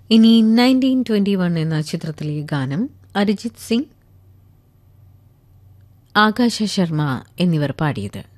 ഇനി 1921 എന്ന ചിത്രത്തിലെ ഗാനം അരിജിത് സിംഗ്, ആകാശ ശർമ്മ എന്നിവർ പാടിയത്.